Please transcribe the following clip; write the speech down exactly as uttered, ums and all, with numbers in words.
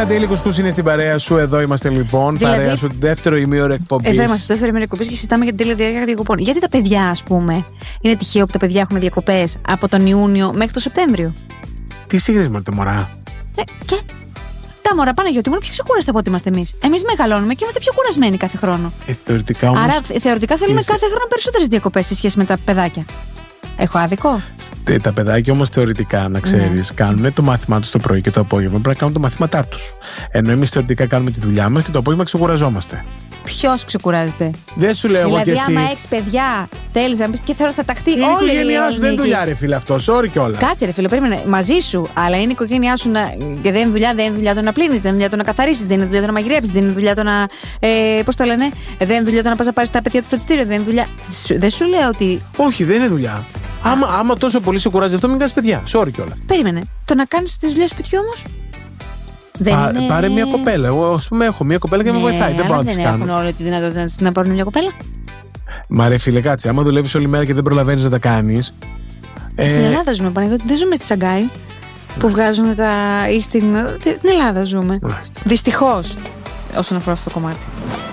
Νατέλη Κουσκούς είναι στην παρέα σου. Εδώ είμαστε λοιπόν. Δηλαδή, παρέα σου, δεύτερο ημίωρο εκπομπής. Εδώ είμαστε, δεύτερο ημίωρο εκπομπής και συζητάμε για την τέλεια διάρκεια διακοπών. Γιατί τα παιδιά, ας πούμε, είναι τυχαίο που τα παιδιά έχουν διακοπές από τον Ιούνιο μέχρι τον Σεπτέμβριο. Τι σύγκριση τα μωρά. Ε, και τα μωρά πάνε γιατί είναι πιο ξεκούραστα από ό,τι είμαστε εμείς. Εμείς μεγαλώνουμε και είμαστε πιο κουρασμένοι κάθε χρόνο. Ε, θεωρητικά όμως. Άρα θεωρητικά θέλουμε σε... κάθε χρόνο περισσότερες διακοπές σε σχέση με τα παιδάκια. Έχω άδικο. Στε, τα παιδάκια όμως θεωρητικά, να ξέρεις, ναι. κάνουν το μάθημά τους το πρωί και το απόγευμα. Πρέπει να κάνουν τα μαθήματά τους. Ενώ εμείς θεωρητικά κάνουμε τη δουλειά μας και το απόγευμα ξεκουραζόμαστε. Ποιος ξεκουράζεται? Δεν σου λέω δηλαδή, εγώ και εσύ. Δηλαδή, άμα έχεις παιδιά, θέλεις να μπεις και θέλω θα ταχτεί όλη η οικογένειά σου. Δεν είναι δουλειά, ρε φίλε, αυτό. Sorry κιόλας. Κάτσε, ρε φίλε, περίμενε. Μαζί σου. Αλλά είναι η οικογένειά σου να... και δεν είναι δουλειά, δεν είναι δουλειά το να πλύνεις, δεν είναι δουλειά το να καθαρίσεις, δεν είναι δουλειά το να μαγειρέψεις, δεν είναι δουλειά το να. Ε, πώς το λένε, δεν είναι δουλειά το να πας να πάρεις τα παιδιά του φροντιστήριο, δεν είναι δουλειά. Δεν σου λέω ότι. Όχι, δεν είναι δουλειά. Άμα, άμα τόσο πολύ σε κουράζει αυτό, μην κάνεις παιδιά. Sorry κιόλας. Περίμενε. Το να κάνεις τις δουλειές σπιτιού όμως. Πά, είναι... Πάρε μια κοπέλα. Εγώ, ας πούμε, έχω μια κοπέλα και ναι, με βοηθάει. Δεν μπορώ να τις κάνω. Δεν έχουν όλη τη δυνατότητα να πάρουν μια κοπέλα. Μα ρε φίλε, κάτσε. Άμα δουλεύεις όλη μέρα και δεν προλαβαίνεις να τα κάνεις. Στην ε... Ελλάδα ζούμε, Παναγιώτη. Δεν ζούμε στη Σαγκάη που βγάζουν τα. Ή στην... στην Ελλάδα ζούμε. Δυστυχώς, όσον αφορά αυτό το κομμάτι.